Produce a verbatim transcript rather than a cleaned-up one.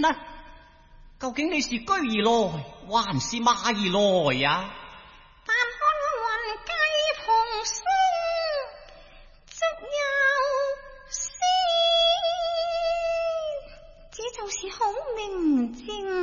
啊，究竟你是居而來，還是馬而來呀？ 但看我雲髻蓬鬆，足有詩，這就是孔明正。